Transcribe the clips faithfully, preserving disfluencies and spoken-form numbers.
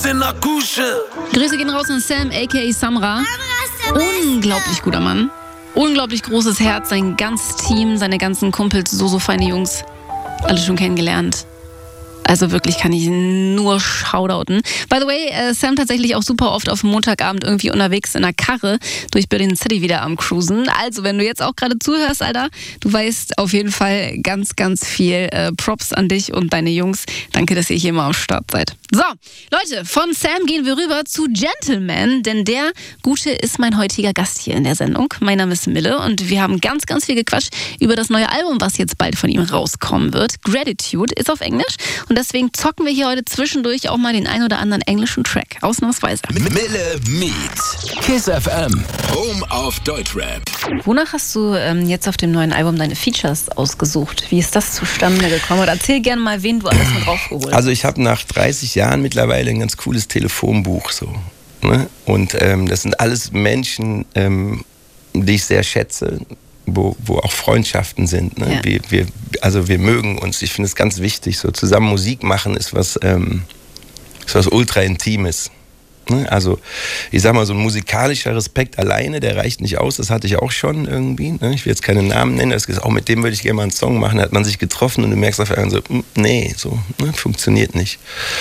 in der Kusche. Grüße gehen raus an Sam, aka Samra. Unglaublich guter Mann. Unglaublich großes Herz, sein ganzes Team, seine ganzen Kumpels, so, so feine Jungs. Alle schon kennengelernt. Also wirklich kann ich nur shoutouten. By the way, äh, Sam tatsächlich auch super oft auf Montagabend irgendwie unterwegs in einer Karre durch Berlin City wieder am Cruisen. Also wenn du jetzt auch gerade zuhörst, Alter, du weißt auf jeden Fall ganz, ganz viel äh, Props an dich und deine Jungs. Danke, dass ihr hier mal am Start seid. So, Leute, von Sam gehen wir rüber zu Gentleman, denn der Gute ist mein heutiger Gast hier in der Sendung. Mein Name ist Mille und wir haben ganz, ganz viel gequatscht über das neue Album, was jetzt bald von ihm rauskommen wird. Gratitude ist auf Englisch und deswegen zocken wir hier heute zwischendurch auch mal den ein oder anderen englischen Track. Ausnahmsweise. Mille Meet. Kiss F M. Home of Deutschrap. Wonach hast du ähm, jetzt auf dem neuen Album deine Features ausgesucht? Wie ist das zustande gekommen? Oder erzähl gerne mal, wen du alles mit draufgeholt hast. Also ich habe nach dreißig Jahren mittlerweile ein ganz cooles Telefonbuch. So, ne? Und ähm, das sind alles Menschen, ähm, die ich sehr schätze. Wo, wo auch Freundschaften sind. Ne? Ja. Wir, wir, also wir mögen uns. Ich finde es ganz wichtig. So zusammen Musik machen ist was, ähm, ist was ultra Intimes. Ne? Also ich sag mal, so ein musikalischer Respekt alleine, der reicht nicht aus. Das hatte ich auch schon irgendwie. Ne? Ich will jetzt keine Namen nennen. Das ist auch mit dem würde ich gerne mal einen Song machen. Da hat man sich getroffen und du merkst auf einmal so, nee, so ne? Funktioniert nicht.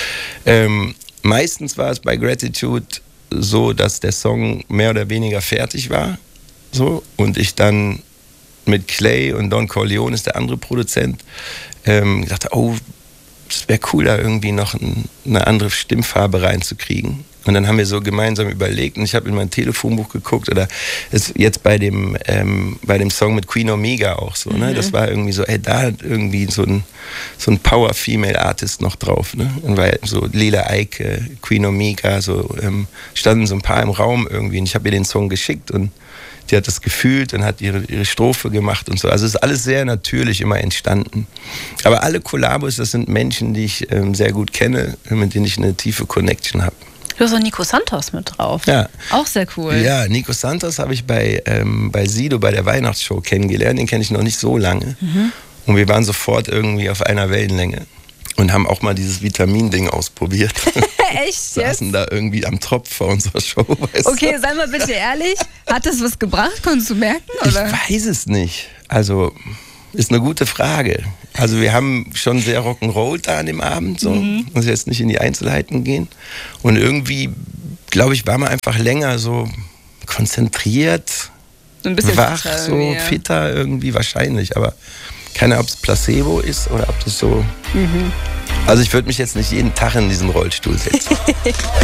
Ähm, meistens war es bei Gratitude so, dass der Song mehr oder weniger fertig war. So, und ich dann mit Clay und Don Corleone ist der andere Produzent, ähm, gedacht, oh, es wäre cool, da irgendwie noch ein, eine andere Stimmfarbe reinzukriegen. Und dann haben wir so gemeinsam überlegt und ich habe in mein Telefonbuch geguckt oder ist jetzt bei dem, ähm, bei dem Song mit Queen Omega auch so, ne? Mhm. Das war irgendwie so, ey, da hat irgendwie so ein, so ein Power-Female-Artist noch drauf, ne? Und weil so Lila Eike, Queen Omega, so ähm, standen so ein paar im Raum irgendwie und ich habe ihr den Song geschickt und die hat das gefühlt und hat ihre, ihre Strophe gemacht und so. Also es ist alles sehr natürlich immer entstanden. Aber alle Kollabos, das sind Menschen, die ich ähm, sehr gut kenne, mit denen ich eine tiefe Connection habe. Du hast auch Nico Santos mit drauf. Ja. Auch sehr cool. Ja, Nico Santos habe ich bei, ähm, bei Sido bei der Weihnachtsshow kennengelernt. Den kenne ich noch nicht so lange. Mhm. Und wir waren sofort irgendwie auf einer Wellenlänge. Und haben auch mal dieses Vitamin-Ding ausprobiert. Echt? Saßen Yes? da irgendwie am Tropf vor unserer Show. Weißt Okay, du? sei mal bitte ehrlich. Hat das was gebracht? Konntest du merken? Oder? Ich weiß es nicht. Also, ist eine gute Frage. Also, wir haben schon sehr Rock'n'Roll da an dem Abend. So. Mhm. Muss jetzt nicht in die Einzelheiten gehen. Und irgendwie, glaube ich, war man einfach länger so konzentriert, Ein bisschen wach, fitter so irgendwie, ja. fitter irgendwie wahrscheinlich. Aber keine Ahnung, ob es Placebo ist oder ob das so... Mhm. Also ich würde mich jetzt nicht jeden Tag in diesen Rollstuhl setzen.